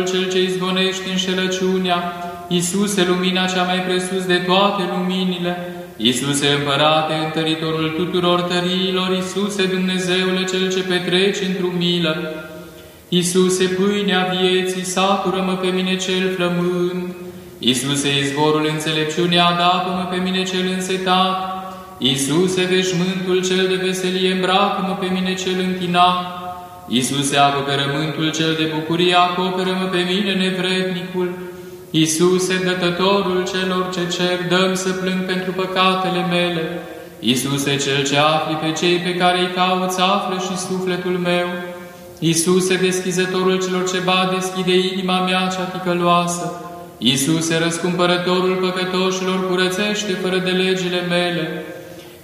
Cel ce izgonești înșelăciunea, Iisuse, lumina cea mai presus de toate luminile, Iisuse, Împărate, întăritorul tuturor tăriilor, Iisuse, Dumnezeule, Cel ce petreci într-o milă, Iisuse, pâinea vieții, satură-mă pe mine cel flămând, Iisuse, izvorul înțelepciunii, adapă-mă pe mine cel însetat, Iisuse, veșmântul cel de veselie, îmbracă-mă pe mine cel închinat, Iisuse, acoperământul cel de bucurie, acoperă-mă pe mine nevrednicul, Iisuse, dătătorul celor ce cer, dă-mi să plâng pentru păcatele mele, Iisuse, cel ce afli pe cei pe care îi cauți, află și sufletul meu, Iisuse, deschizătorul celor ce bat, deschide inima mea cea ticăloasă, Iisuse, răscumpărătorul păcătoșilor, curățește fără de legile mele,